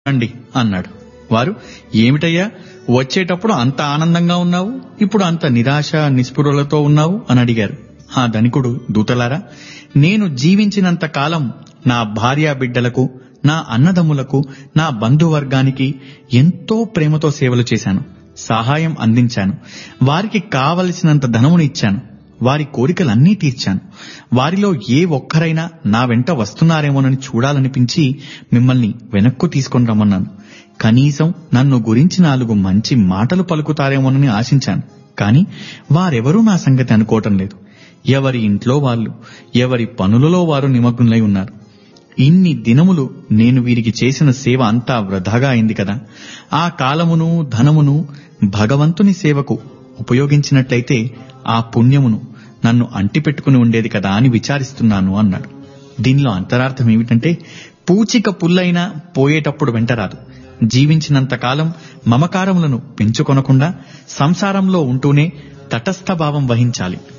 అండి అన్నాడు. వారు, ఏమిటయ్యా వచ్చేటప్పుడు అంత ఆనందంగా ఉన్నావు, ఇప్పుడు అంత నిరాశ నిస్పృహలతో ఉన్నావు అని అడిగారు. ఆ ధనికుడు, దూతలారా, నేను జీవించినంత కాలం నా భార్యా బిడ్డలకు, నా అన్నదమ్ములకు, నా బంధువర్గానికి ఎంతో ప్రేమతో సేవలు చేశాను, సహాయం అందించాను, వారికి కావలసినంత ధనమును ఇచ్చాను, వారి కోరికలన్నీ తీర్చాను. వారిలో ఏ ఒక్కరైనా నా వెంట వస్తున్నారేమోనని చూడాలనిపించి మిమ్మల్ని వెనక్కు తీసుకొని రమ్మన్నాను. కనీసం నన్ను గురించి 4 మంచి మాటలు పలుకుతారేమోనని ఆశించాను. కాని వారెవరూ నా సంగతి అనుకోవటం లేదు. ఎవరి ఇంట్లో వాళ్ళు, ఎవరి పనులలో వారు నిమగ్నులై ఉన్నారు. ఇన్ని దినములు నేను వీరికి చేసిన సేవ అంతా వృధాగా అయింది కదా. ఆ కాలమును ధనమును భగవంతుని సేవకు ఉపయోగించినట్లయితే ఆ పుణ్యమును నన్ను అంటిపెట్టుకుని ఉండేది కదా అని విచారిస్తున్నాను అన్నాడు. దీనిలో అంతరార్థం ఏమిటంటే, పూచిక పుల్లైనా పోయేటప్పుడు వెంటరాదు. జీవించినంతకాలం మమకారములను పెంచుకొనకుండా సంసారంలో ఉంటూనే తటస్థ భావం వహించాలి.